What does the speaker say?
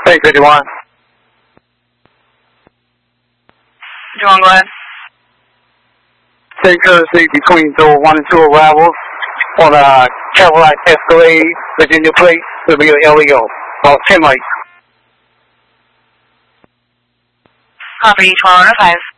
Hey, 51. 51, go ahead. Take courtesy between door 1 and 2 arrivals on Cadillac Escalade, Virginia Plate, Severe LEO. 10 mics. Copy, 1205.